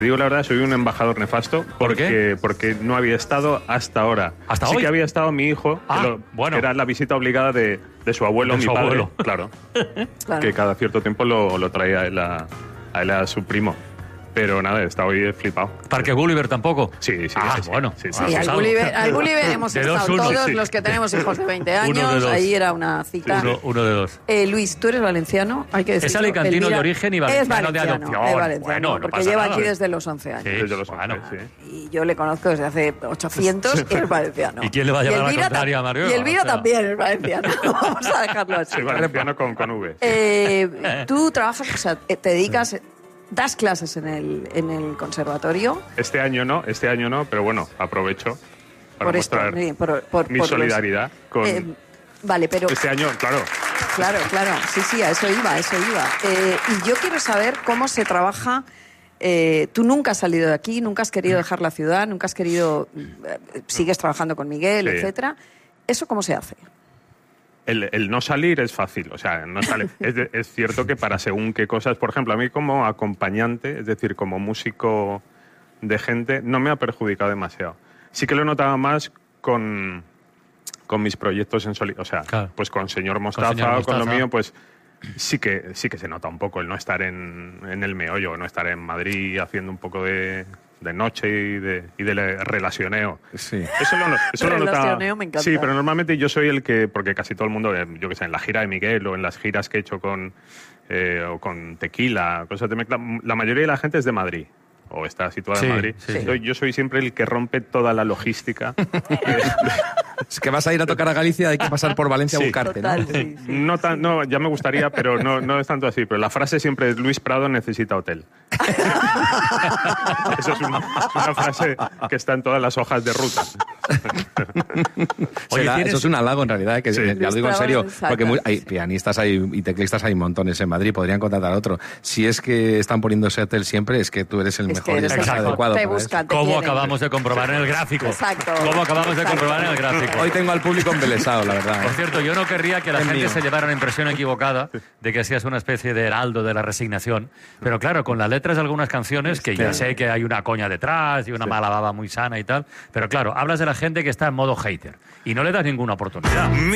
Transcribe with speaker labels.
Speaker 1: Digo la verdad, soy un embajador nefasto.
Speaker 2: ¿Por qué?
Speaker 1: Porque no había estado hasta ahora.
Speaker 2: ¿Hasta
Speaker 1: sí
Speaker 2: hoy?
Speaker 1: que había estado mi hijo, que era la visita obligada de su abuelo, mi padre.
Speaker 2: Abuelo.
Speaker 1: Claro.
Speaker 3: Claro.
Speaker 1: Que cada cierto tiempo lo traía a su primo. Pero nada, está hoy flipado.
Speaker 2: ¿Parque Gulliver tampoco?
Speaker 1: Sí.
Speaker 2: Bueno.
Speaker 1: Sí.
Speaker 3: Sí, al Gulliver hemos
Speaker 2: De
Speaker 3: estado
Speaker 2: 2-1,
Speaker 3: todos
Speaker 1: sí.
Speaker 3: los que tenemos hijos de 20
Speaker 2: Uno de
Speaker 3: años.
Speaker 2: dos.
Speaker 3: Ahí era una cita.
Speaker 2: Uno de dos.
Speaker 3: Luis, tú eres valenciano, hay que decirlo.
Speaker 2: Es alicantino de origen y valenciano de
Speaker 3: Es
Speaker 2: adopción.
Speaker 3: valenciano,
Speaker 2: Bueno, no
Speaker 3: porque
Speaker 2: pasa
Speaker 3: lleva
Speaker 2: nada.
Speaker 3: aquí desde los 11 años.
Speaker 2: Sí,
Speaker 1: Desde los
Speaker 2: bueno.
Speaker 1: 11, sí.
Speaker 3: Y yo le conozco desde hace 800 y es valenciano.
Speaker 2: ¿Y quién le va a llevar la contraria a Mario?
Speaker 3: Y Elvira
Speaker 2: O sea.
Speaker 3: también es valenciano. Vamos a dejarlo así.
Speaker 1: Soy valenciano con V.
Speaker 3: Tú trabajas, o sea, te dedicas, das clases en el conservatorio.
Speaker 1: Este año no, pero bueno, aprovecho para
Speaker 3: Por esto,
Speaker 1: mostrar
Speaker 3: sí,
Speaker 1: mi
Speaker 3: por
Speaker 1: solidaridad con...
Speaker 3: Vale, pero...
Speaker 1: Este año, claro.
Speaker 3: Claro, sí, a eso iba. Y yo quiero saber cómo se trabaja. Tú nunca has salido de aquí, nunca has querido dejar la ciudad, nunca has querido... sigues trabajando con Miguel,
Speaker 1: Sí.
Speaker 3: etcétera. ¿Eso cómo se hace?
Speaker 1: El no salir es fácil, o sea, no sale. Es cierto que para según qué cosas, por ejemplo, a mí como acompañante, es decir, como músico de gente, no me ha perjudicado demasiado. Sí que lo he notado más con mis proyectos en solitario, o sea,
Speaker 2: Claro.
Speaker 1: pues con Señor Mostaza
Speaker 2: Señor
Speaker 1: o con lo
Speaker 2: Mostaza.
Speaker 1: mío, pues sí que se nota un poco el no estar en el meollo, no estar en Madrid haciendo un poco de noche y de relacioneo.
Speaker 4: Sí.
Speaker 1: Eso lo notaba.
Speaker 3: Relacioneo me encanta.
Speaker 1: Sí, pero normalmente yo soy el que, porque casi todo el mundo, yo que sé, en la gira de Miguel o en las giras que he hecho o con Tequila, cosas de mezcla, la mayoría de la gente es de Madrid. O está situada
Speaker 2: Sí,
Speaker 1: en Madrid.
Speaker 2: sí.
Speaker 1: Entonces, yo soy siempre el que rompe toda la logística.
Speaker 4: Es que vas a ir a tocar a Galicia, hay que pasar por Valencia a
Speaker 1: Sí.
Speaker 4: buscarte,
Speaker 3: Total,
Speaker 4: ¿no?
Speaker 3: sí.
Speaker 1: No, ya me gustaría, pero no es tanto así. Pero la frase siempre es: Luis Prado necesita hotel. Eso es una frase que está en todas las hojas de ruta.
Speaker 2: Oye,
Speaker 4: Será-
Speaker 2: ¿tienes-
Speaker 4: Eso es un halago en realidad, que
Speaker 1: Sí.
Speaker 4: ya lo digo en serio,
Speaker 3: Exacto,
Speaker 4: porque hay
Speaker 3: sí.
Speaker 4: pianistas y teclistas hay montones en Madrid, podrían contratar a otro. Si es que están poniendo ese hotel siempre, es que tú eres el
Speaker 3: Es
Speaker 4: mejor
Speaker 3: que
Speaker 4: y
Speaker 3: eres
Speaker 4: el
Speaker 3: el
Speaker 4: más
Speaker 2: mejor.
Speaker 4: adecuado
Speaker 3: Te
Speaker 4: para eso.
Speaker 3: buscan, te
Speaker 2: ¿Cómo
Speaker 3: quieren.
Speaker 2: acabamos de comprobar en el gráfico?
Speaker 3: Exacto.
Speaker 2: ¿Cómo acabamos de
Speaker 3: Exacto.
Speaker 2: comprobar en el gráfico?
Speaker 4: Hoy tengo al público embelesado, la verdad.
Speaker 2: Por cierto, yo no querría que la
Speaker 4: Es
Speaker 2: gente
Speaker 4: mío.
Speaker 2: se llevara una impresión equivocada de que seas una especie de heraldo de la resignación. Pero claro, con las letras de algunas canciones, que ya sé que hay una coña detrás y una mala baba muy sana y tal, pero claro, hablas de la gente que está en modo hater y no le das ninguna oportunidad.